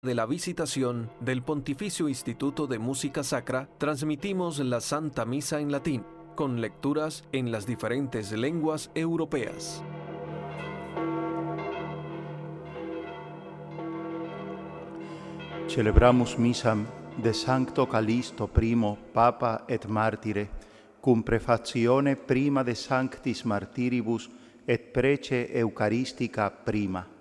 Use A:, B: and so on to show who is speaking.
A: de la Visitación del Pontificio Instituto de Música Sacra, transmitimos la Santa Misa en latín, con lecturas en las diferentes lenguas europeas.
B: Celebramus misam de Sancto Callisto primo Papa et Martire, cum prefazione prima de Sanctis Martiribus et prece Eucharistica prima.